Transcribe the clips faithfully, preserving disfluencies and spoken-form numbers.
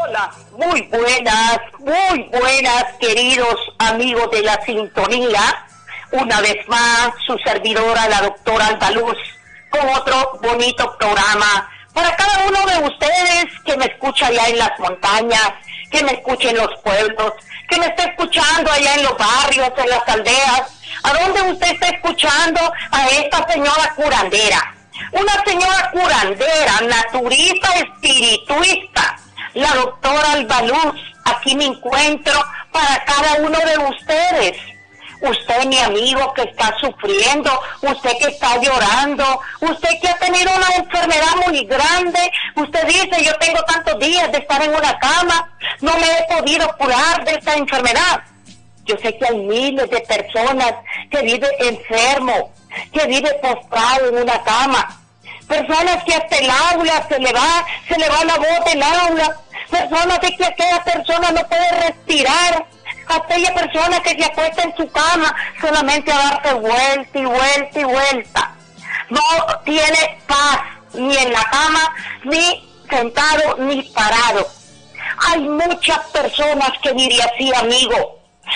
Hola, muy buenas, muy buenas, queridos amigos de la sintonía. Una vez más, su servidora, la doctora Andaluz, con otro bonito programa para cada uno de ustedes que me escucha allá en las montañas, que me escuche en los pueblos, que me está escuchando allá en los barrios, en las aldeas. ¿A dónde usted está escuchando a esta señora curandera? Una señora curandera, naturista, espirituista, la doctora Andaluz. Aquí me encuentro para cada uno de ustedes. Usted, mi amigo, que está sufriendo, usted que está llorando, usted que ha tenido una enfermedad muy grande, usted dice, yo tengo tantos días de estar en una cama, no me he podido curar de esta enfermedad. Yo sé que hay miles de personas que viven enfermo, que viven postrado en una cama, personas que hasta el aula se le va, se le va la voz del aula, personas de que aquella persona no puede respirar, aquella persona que se acuesta en su cama solamente a darse vuelta y vuelta y vuelta. No tiene paz, ni en la cama, ni sentado, ni parado. Hay muchas personas que viven así, amigo.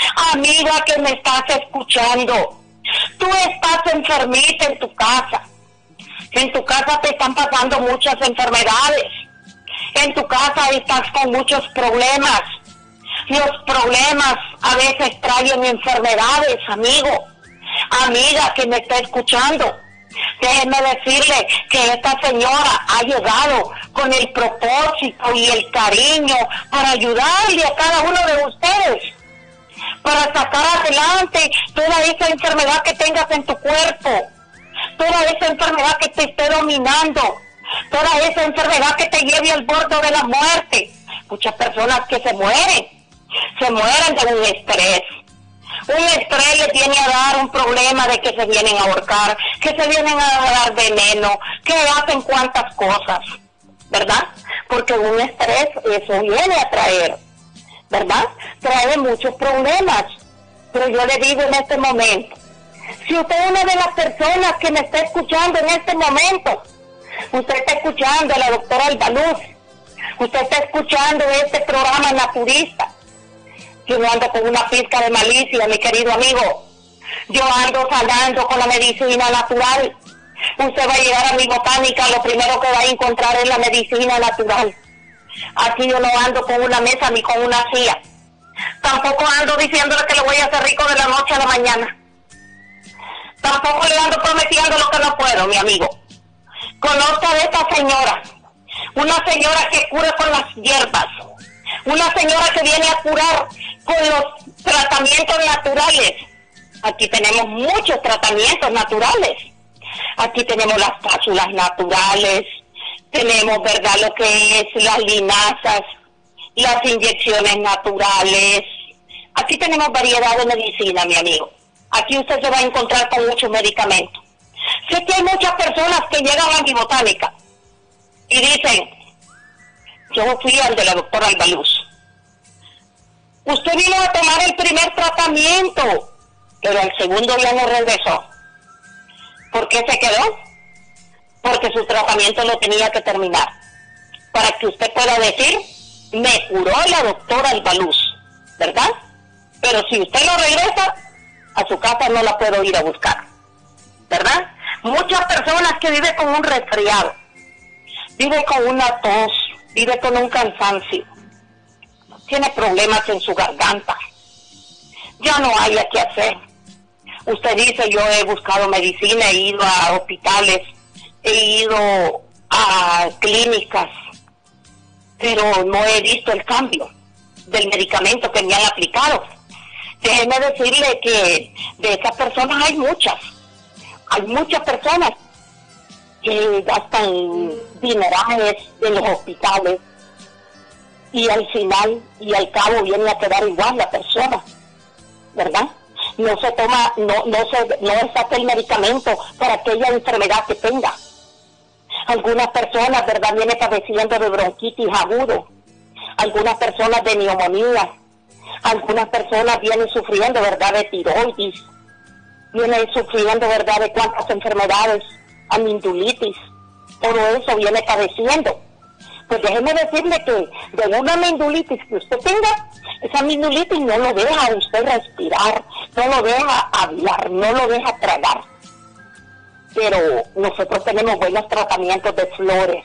Amiga que me estás escuchando. Tú estás enfermita en tu casa. En tu casa te están pasando muchas enfermedades. En tu casa estás con muchos problemas. Los problemas a veces traen enfermedades, amigo, amiga que me está escuchando. Déjeme decirle que esta señora ha llegado con el propósito y el cariño para ayudarle a cada uno de ustedes, para sacar adelante toda esa enfermedad que tengas en tu cuerpo, toda esa enfermedad que te esté dominando, toda esa enfermedad que te lleve al borde de la muerte. Muchas personas que se mueren. Se mueren de un estrés. Un estrés le viene a dar un problema de que se vienen a ahorcar, que se vienen a dar veneno, que hacen cuantas cosas, ¿verdad? Porque un estrés, eso viene a traer, ¿verdad? Trae muchos problemas. Pero yo le digo en este momento, si usted es una de las personas que me está escuchando en este momento, usted está escuchando a la doctora Andaluz, usted está escuchando este programa naturista. Yo no ando con una pizca de malicia, mi querido amigo. Yo ando sanando con la medicina natural. Usted va a llegar a mi botánica, lo primero que va a encontrar es la medicina natural. Aquí yo no ando con una mesa ni con una silla. Tampoco ando diciéndole que lo voy a hacer rico de la noche a la mañana. Tampoco le ando prometiendo lo que no puedo, mi amigo. Conozca de esta señora. Una señora que cura con las hierbas. Una señora que viene a curar con los tratamientos naturales. Aquí tenemos muchos tratamientos naturales. Aquí tenemos las cápsulas naturales, tenemos, ¿verdad?, lo que es las linazas, las inyecciones naturales. Aquí tenemos variedad de medicina, mi amigo. Aquí usted se va a encontrar con muchos medicamentos. Sé que hay muchas personas que llegan a mi botánica y dicen, yo fui al de la doctora Andaluz. Usted vino a tomar el primer tratamiento, pero el segundo ya no regresó. ¿Por qué se quedó? Porque su tratamiento lo tenía que terminar. Para que usted pueda decir, me curó la doctora Andaluz, ¿verdad? Pero si usted no regresa, a su casa no la puedo ir a buscar, ¿verdad? Muchas personas que viven con un resfriado, viven con una tos, vive con un cansancio, tiene problemas en su garganta, ya no hay qué hacer. Usted dice, yo he buscado medicina, he ido a hospitales, he ido a clínicas, pero no he visto el cambio del medicamento que me han aplicado. Déjeme decirle que de esas personas hay muchas, hay muchas personas que gastan dinerales en los hospitales y al final y al cabo viene a quedar igual la persona, ¿verdad? No se toma, no, no se, no saca el medicamento para aquella enfermedad que tenga. Algunas personas, ¿verdad?, vienen padeciendo de bronquitis agudo, algunas personas de neumonía, algunas personas vienen sufriendo, ¿verdad?, de tiroides, vienen sufriendo, ¿verdad?, de cuántas enfermedades, amidulitis, todo eso viene padeciendo. Pues déjeme decirle que de una meningitis que usted tenga, esa meningitis no lo deja a usted respirar, no lo deja hablar, no lo deja tragar. Pero nosotros tenemos buenos tratamientos de flores,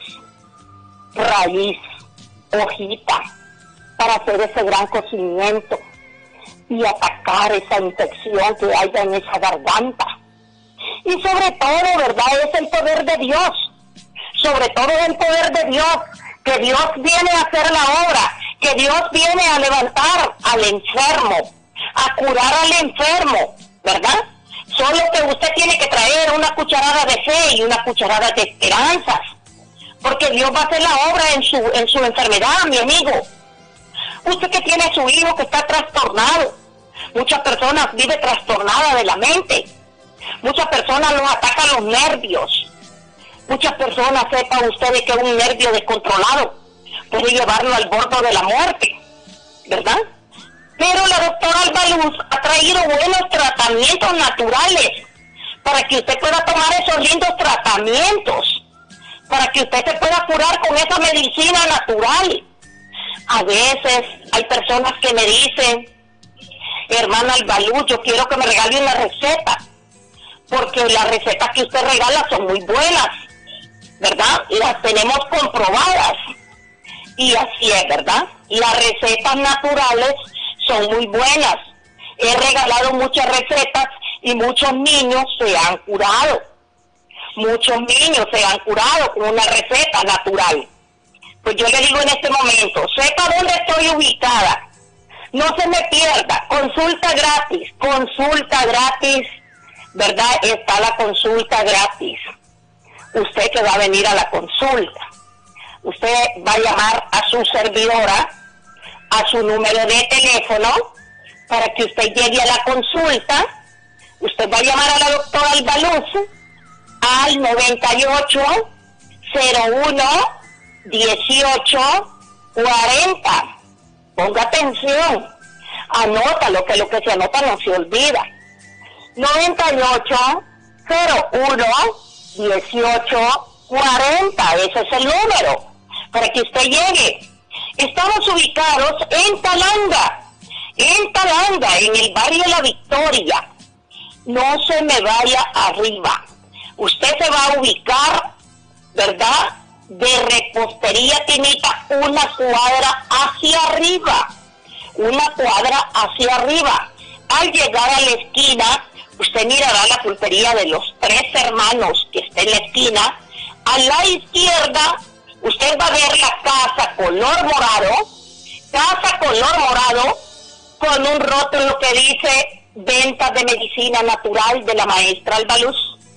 raíz, hojita, para hacer ese gran cocimiento y atacar esa infección que haya en esa garganta. Y sobre todo, ¿verdad?, es el poder de Dios. Sobre todo el poder de Dios, que Dios viene a hacer la obra, que Dios viene a levantar al enfermo, a curar al enfermo, ¿verdad? Solo que usted tiene que traer una cucharada de fe y una cucharada de esperanzas, porque Dios va a hacer la obra en su, en su enfermedad, mi amigo. Usted que tiene a su hijo que está trastornado, muchas personas viven trastornadas de la mente, muchas personas los atacan los nervios. Muchas personas, sepan ustedes que un nervio descontrolado puede llevarlo al borde de la muerte, ¿verdad? Pero la doctora Albaluz ha traído buenos tratamientos naturales para que usted pueda tomar esos lindos tratamientos, para que usted se pueda curar con esa medicina natural. A veces hay personas que me dicen, hermana Albaluz, yo quiero que me regale una receta, porque las recetas que usted regala son muy buenas, ¿verdad? Las tenemos comprobadas. Y así es, ¿verdad? Las recetas naturales son muy buenas. He regalado muchas recetas y muchos niños se han curado. Muchos niños se han curado con una receta natural. Pues yo le digo en este momento, sepa dónde estoy ubicada. No se me pierda. Consulta gratis. Consulta gratis. ¿Verdad? Está la consulta gratis. Usted que va a venir a la consulta, usted va a llamar a su servidora, a su número de teléfono, para que usted llegue a la consulta. Usted va a llamar a la doctora Albaluz al noventa y ocho, cero uno, dieciocho, cuarenta. Ponga atención, anótalo, que lo que se anota no se olvida. noventa y ocho, cero uno, dieciocho, cuarenta, ese es el número, para que usted llegue. Estamos ubicados en Talanga, en Talanga, en el barrio La Victoria. No se me vaya arriba. Usted se va a ubicar, ¿verdad?, de Repostería Tinita, una cuadra hacia arriba, una cuadra hacia arriba. Al llegar a la esquina, usted mirará la pulpería de los Tres Hermanos que está en la esquina. A la izquierda, usted va a ver la casa color morado, casa color morado, con un rótulo que dice venta de medicina natural de la maestra Albaluz.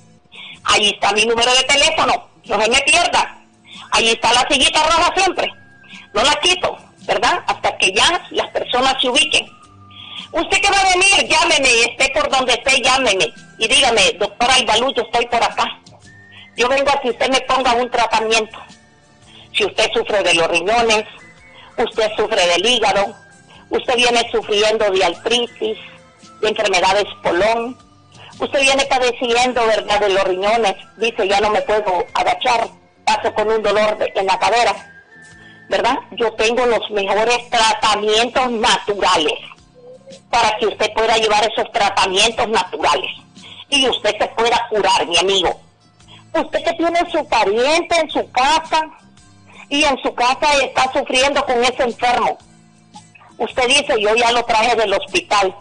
Ahí está mi número de teléfono, no se me pierda. Ahí está la sillita roja siempre. No la quito, ¿verdad? Hasta que ya las personas se ubiquen. Usted que va a venir, llámeme, esté por donde esté, llámeme. Y dígame, doctora Albaluz, yo estoy por acá. Yo vengo a que usted me ponga un tratamiento. Si usted sufre de los riñones, usted sufre del hígado, usted viene sufriendo de artritis, de enfermedades colon, usted viene padeciendo, ¿verdad?, de los riñones, dice, ya no me puedo agachar, paso con un dolor de, en la cadera, ¿verdad? Yo tengo los mejores tratamientos naturales para que usted pueda llevar esos tratamientos naturales y usted se pueda curar, mi amigo. Usted que tiene su pariente en su casa y en su casa está sufriendo con ese enfermo, usted dice, yo ya lo traje del hospital,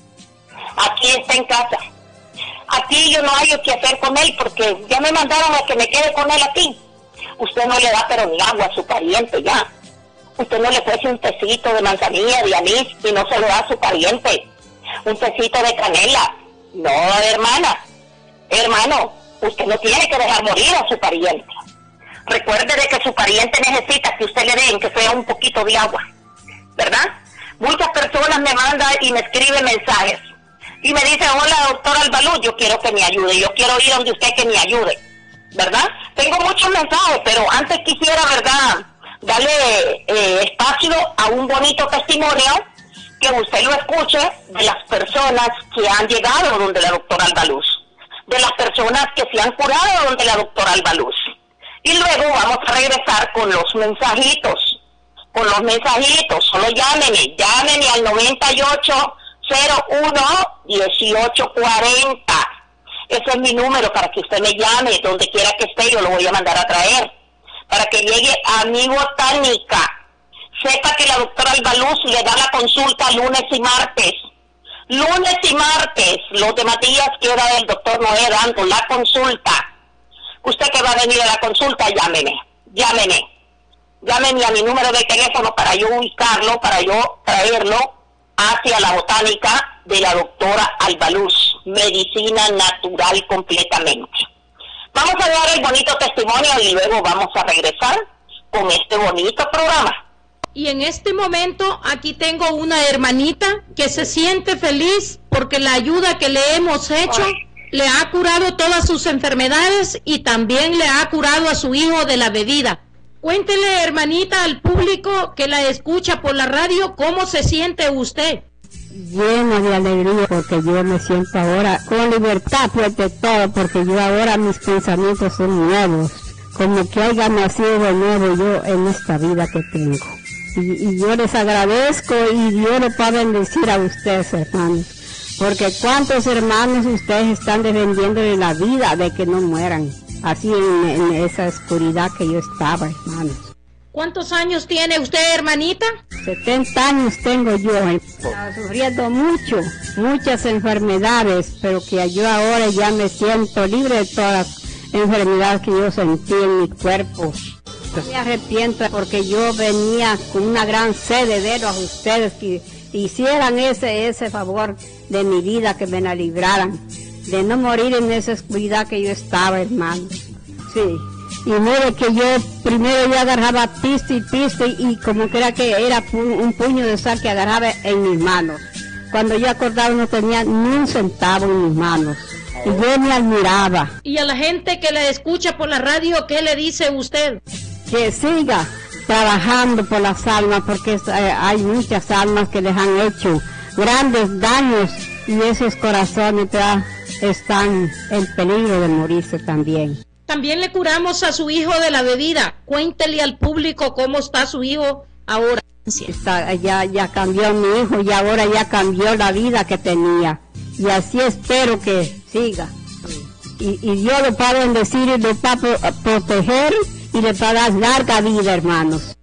aquí está en casa, aquí yo no hay qué hacer con él porque ya me mandaron a que me quede con él aquí. Usted no le da pero ni agua a su pariente ya. Usted no le ofrece un tecito de manzanilla, de anís, y no se lo da a su pariente. Un tecito de canela. No, hermana. Hermano, usted no tiene que dejar morir a su pariente. Recuerde de que su pariente necesita que usted le den, que sea un poquito de agua. ¿Verdad? Muchas personas me mandan y me escriben mensajes. Y me dicen, hola, doctora Albaluz, yo quiero que me ayude. Yo quiero ir donde usted que me ayude. ¿Verdad? Tengo muchos mensajes, pero antes quisiera, ¿verdad?, darle eh, espacio a un bonito testimonio que usted lo escuche de las personas que han llegado donde la doctora Albaluz, de las personas que se han curado donde la doctora Albaluz. Y luego vamos a regresar con los mensajitos, con los mensajitos, solo llámenme, llámenme al noventa y ocho, cero uno, dieciocho cuarenta. Ese es mi número para que usted me llame, donde quiera que esté, yo lo voy a mandar a traer, para que llegue a mi botánica. Sepa que la doctora Albaluz le da la consulta lunes y martes. Lunes y martes, los demás días queda el doctor Noé dando la consulta. Usted que va a venir a la consulta, llámeme, llámeme. Llámeme a mi número de teléfono para yo ubicarlo, para yo traerlo hacia la botánica de la doctora Albaluz. Medicina natural completamente. Vamos a dar el bonito testimonio y luego vamos a regresar con este bonito programa. Y en este momento aquí tengo una hermanita que se siente feliz porque la ayuda que le hemos hecho Ay. le ha curado todas sus enfermedades y también le ha curado a su hijo de la bebida. Cuéntele, hermanita, al público que la escucha por la radio, ¿cómo se siente usted? Llena de alegría porque yo me siento ahora con libertad pues de todo, porque yo ahora mis pensamientos son nuevos, como que haya nacido de nuevo yo en esta vida que tengo. Y, y yo les agradezco y Dios lo va a bendecir a ustedes, hermanos, porque cuántos hermanos ustedes están defendiendo de la vida, de que no mueran, así en, en esa oscuridad que yo estaba, hermanos. ¿Cuántos años tiene usted, hermanita? setenta años tengo yo, estaba sufriendo mucho, muchas enfermedades, pero que yo ahora ya me siento libre de todas las enfermedades que yo sentí en mi cuerpo. Me arrepiento porque yo venía con una gran sed de ver a ustedes que hicieran ese, ese favor de mi vida, que me la libraran, de no morir en esa oscuridad que yo estaba, hermano. Sí. Y mire que yo primero yo agarraba piste y piste y como que era que era pu- un puño de sal que agarraba en mis manos. Cuando yo acordaba no tenía ni un centavo en mis manos. Y yo me admiraba. Y a la gente que le escucha por la radio, ¿qué le dice usted? Que siga trabajando por las almas, porque es, eh, hay muchas almas que les han hecho grandes daños y esos corazones ya están en peligro de morirse también. También le curamos a su hijo de la bebida. Cuéntele al público cómo está su hijo ahora. Está, ya, ya cambió mi hijo y ahora ya cambió la vida que tenía. Y así espero que siga. Y, y Dios le va a bendecir y le va a proteger y le va a dar larga vida, hermanos.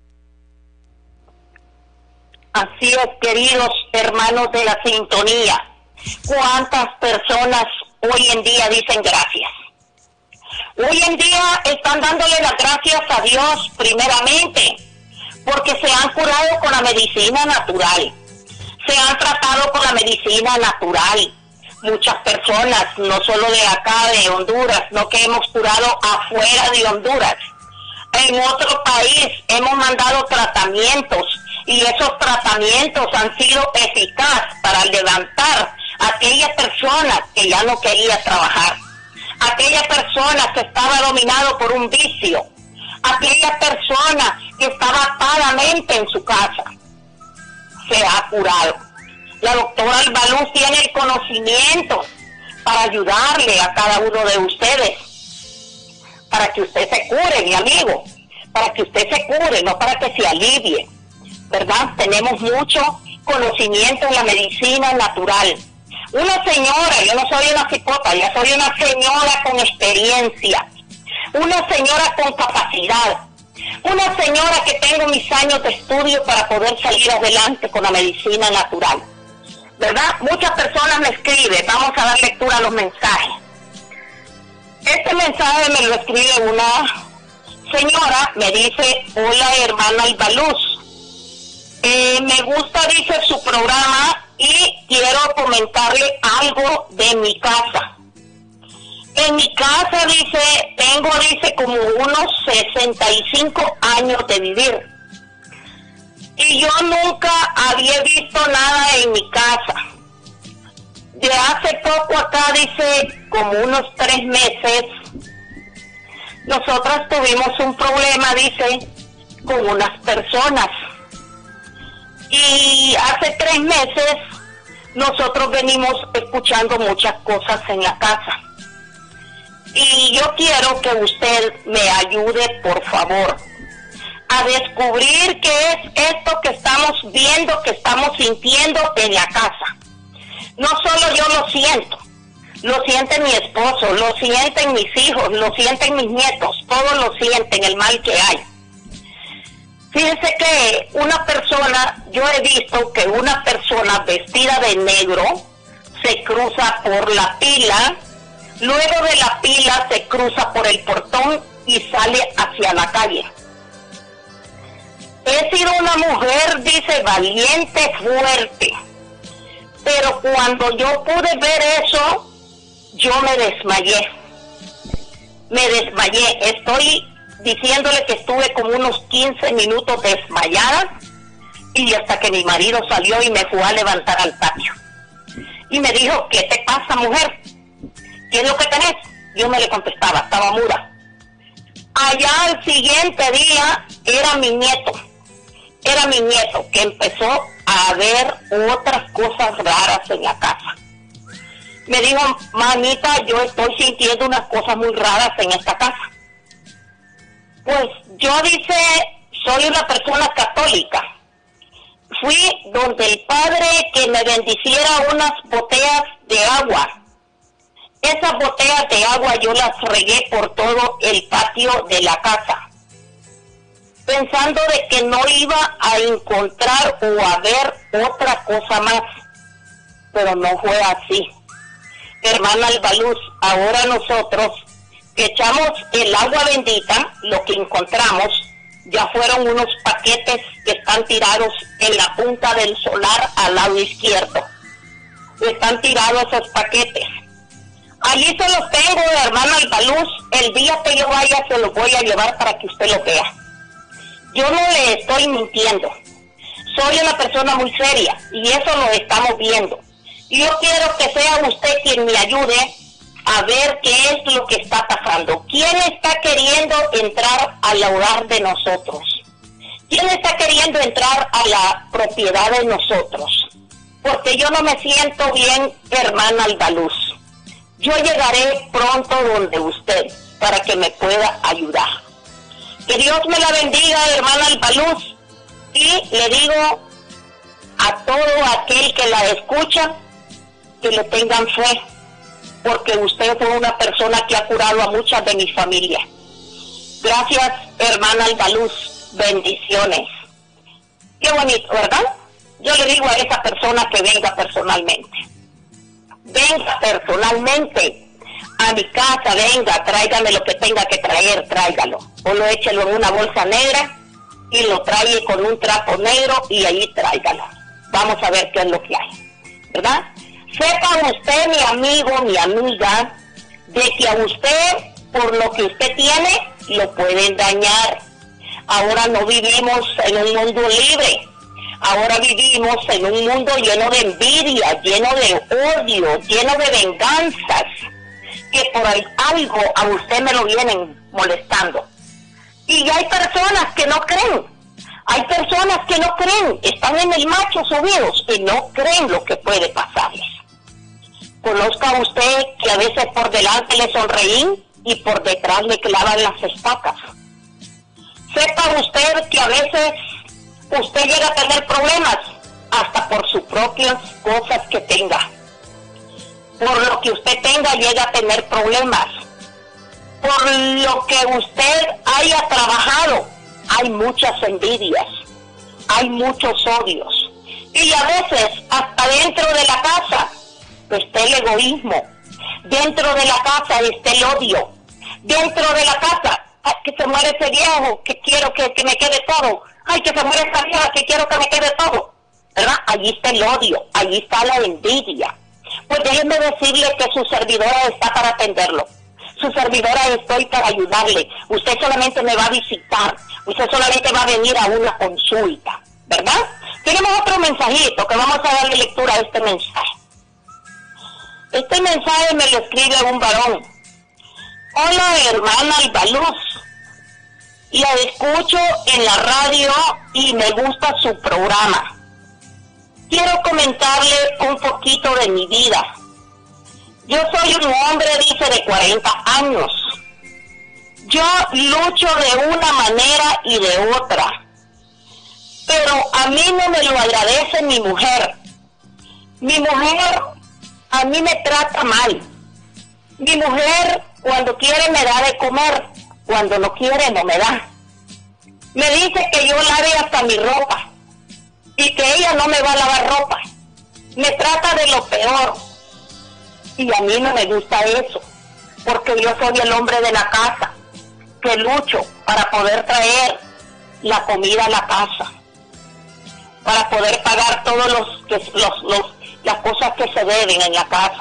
Así es, queridos hermanos de la sintonía. ¿Cuántas personas hoy en día dicen gracias? Hoy en día están dándole las gracias a Dios primeramente, porque se han curado con la medicina natural, se han tratado con la medicina natural. Muchas personas, no solo de acá, de Honduras, no que hemos curado afuera de Honduras. En otro país hemos mandado tratamientos y esos tratamientos han sido eficaces para levantar a aquella persona que ya no quería trabajar, aquella persona que estaba dominado por un vicio, aquella persona que estaba atadamente en su casa. Se ha curado. La doctora Albaluz tiene el conocimiento para ayudarle a cada uno de ustedes, para que usted se cure, mi amigo, para que usted se cure, no para que se alivie, ¿verdad? Tenemos mucho conocimiento en la medicina natural. Una señora, yo no soy una cipota, yo soy una señora con experiencia, una señora con capacidad, una señora que tengo mis años de estudio para poder salir adelante con la medicina natural, ¿verdad? Muchas personas me escriben, vamos a dar lectura a los mensajes. Este mensaje me lo escribe una señora, me dice: hola hermana Albaluz, eh, me gusta, dice, su programa y quiero comentarle algo de mi casa. En mi casa, dice, tengo, dice, como unos sesenta y cinco años de vivir. Y yo nunca había visto nada en mi casa. De hace poco acá, dice, como unos tres meses, nosotras tuvimos un problema, dice, con unas personas. Y hace tres meses nosotros venimos escuchando muchas cosas en la casa. Y yo quiero que usted me ayude, por favor, a descubrir qué es esto que estamos viendo, que estamos sintiendo en la casa. No solo yo lo siento, lo siente mi esposo, lo sienten mis hijos, lo sienten mis nietos, todos lo sienten, el mal que hay. Fíjense que una persona, yo he visto que una persona vestida de negro se cruza por la pila, luego de la pila se cruza por el portón y sale hacia la calle. He sido una mujer, dice, valiente, fuerte, pero cuando yo pude ver eso, yo me desmayé. Me desmayé. Estoy diciéndole que estuve como unos quince minutos desmayada y hasta que mi marido salió y me fue a levantar al patio. Y me dijo, ¿qué te pasa, mujer? ¿Qué es lo que tenés? Yo no le contestaba, estaba muda. Allá al siguiente día era mi nieto. Era mi nieto que empezó a ver otras cosas raras en la casa. Me dijo, mamita, yo estoy sintiendo unas cosas muy raras en esta casa. Pues yo, dice, soy una persona católica. Fui donde el padre que me bendiciera unas botellas de agua. Esas botellas de agua yo las regué por todo el patio de la casa, pensando de que no iba a encontrar o a ver otra cosa más, pero no fue así. Hermana Albaluz, ahora nosotros que echamos el agua bendita, lo que encontramos ya fueron unos paquetes que están tirados en la punta del solar al lado izquierdo. Están tirados esos paquetes. Allí se los tengo, hermana Albaluz. El día que yo vaya se los voy a llevar para que usted lo vea. Yo no le estoy mintiendo. Soy una persona muy seria y eso lo estamos viendo. Y yo quiero que sea usted quien me ayude a ver qué es lo que está pasando. ¿Quién está queriendo entrar al hogar de nosotros? ¿Quién está queriendo entrar a la propiedad de nosotros? Porque yo no me siento bien, hermana Albaluz. Yo llegaré pronto donde usted para que me pueda ayudar. Que Dios me la bendiga, hermana Albaluz, y le digo a todo aquel que la escucha que le tengan fe, porque usted fue una persona que ha curado a muchas de mi familia. Gracias, hermana Albaluz, bendiciones. Qué bonito, ¿verdad? Yo le digo a esa persona que venga personalmente. Venga personalmente a mi casa, venga, tráigame lo que tenga que traer, tráigalo. O lo échelo en una bolsa negra y lo trae con un trapo negro y ahí tráigalo. Vamos a ver qué es lo que hay, ¿verdad? Sepa usted, mi amigo, mi amiga, de que a usted, por lo que usted tiene, lo pueden dañar. Ahora no vivimos en un mundo libre. Ahora vivimos en un mundo lleno de envidia, lleno de odio, lleno de venganzas, que por algo a usted me lo vienen molestando. Y hay personas que no creen, hay personas que no creen, están en el macho subidos y no creen lo que puede pasarles. Conozca usted que a veces por delante le sonreí y por detrás le clavan las estacas. Sepa usted que a veces usted llega a tener problemas hasta por sus propias cosas que tenga. Por lo que usted tenga llega a tener problemas. Por lo que usted haya trabajado hay muchas envidias, hay muchos odios. Y a veces hasta dentro de la casa está el egoísmo. Dentro de la casa está el odio. Dentro de la casa, ay, que se muere ese viejo, que quiero que, que me quede todo. Ay, que se muere esa vieja, que quiero que me quede todo. ¿Verdad? Allí está el odio, allí está la envidia. Pues déjenme decirle que su servidora está para atenderlo. Su servidora estoy para ayudarle. Usted solamente me va a visitar. Usted solamente va a venir a una consulta. ¿Verdad? Tenemos otro mensajito que vamos a darle lectura a este mensaje. Este mensaje me lo escribe un varón. Hola, hermana Albaluz. La escucho en la radio y me gusta su programa. Quiero comentarle un poquito de mi vida. Yo soy un hombre, dice, de cuarenta años. Yo lucho de una manera y de otra. Pero a mí no me lo agradece mi mujer. Mi mujer a mí me trata mal. Mi mujer cuando quiere me da de comer, cuando no quiere no me da. Me dice que yo lave hasta mi ropa y que ella no me va a lavar ropa. Me trata de lo peor y a mí no me gusta eso, porque yo soy el hombre de la casa, que lucho para poder traer la comida a la casa, para poder pagar todos los, los, los las cosas que se deben en la casa.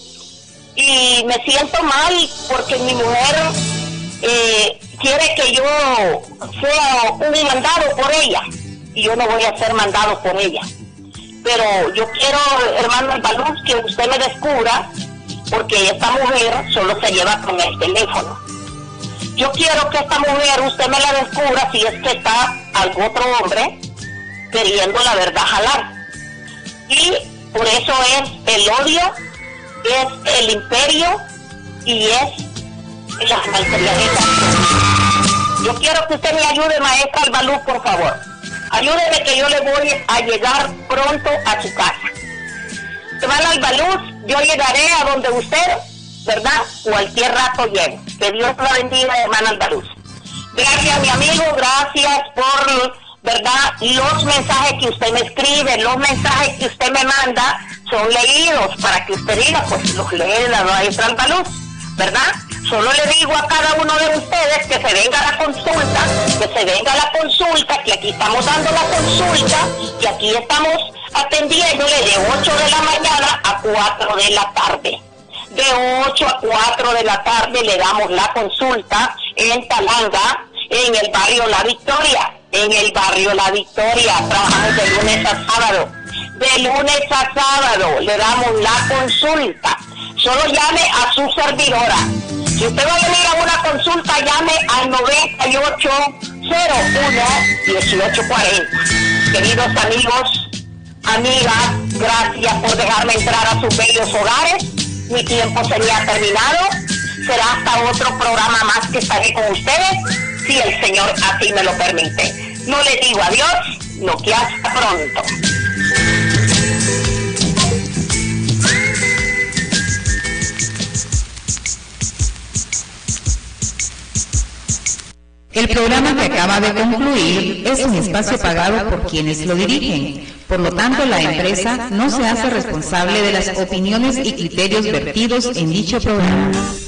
Y me siento mal porque mi mujer eh, quiere que yo sea un mandado por ella y yo no voy a ser mandado por ella. Pero yo quiero, hermano Albaluz, que usted me descubra, porque esta mujer solo se lleva con el teléfono. Yo quiero que esta mujer usted me la descubra si es que está algún otro hombre queriendo la verdad jalar. Y por eso es el odio, es el imperio y es las malcriaderas. Yo quiero que usted me ayude, maestra Albaluz, por favor. Ayúdeme que yo le voy a llegar pronto a su casa. Hermana Albaluz, yo llegaré a donde usted, ¿verdad? Cualquier rato llegue. Que Dios la bendiga, hermana Albaluz. Gracias, mi amigo, gracias por, ¿verdad? Los mensajes que usted me escribe, los mensajes que usted me manda, son leídos para que usted diga, pues los lee la maestra Albaluz, ¿verdad? Solo le digo a cada uno de ustedes que se venga a la consulta, que se venga a la consulta, que aquí estamos dando la consulta, que aquí estamos atendiéndole de ocho de la mañana a cuatro de la tarde. De ocho a cuatro de la tarde le damos la consulta en Talanga, en el barrio La Victoria. En el barrio La Victoria, trabajamos de lunes a sábado. De lunes a sábado le damos la consulta. Solo llame a su servidora. Si usted va a venir a una consulta, llame al noventa y ocho cero uno dieciocho cuarenta. Queridos amigos, amigas, gracias por dejarme entrar a sus bellos hogares. Mi tiempo sería terminado. Será hasta otro programa más que estaré con ustedes, si el Señor así me lo permite. No le digo adiós, no que hasta pronto. El programa que acaba de concluir es un espacio pagado por quienes lo dirigen. Por lo tanto, la empresa no se hace responsable de las opiniones y criterios vertidos en dicho programa.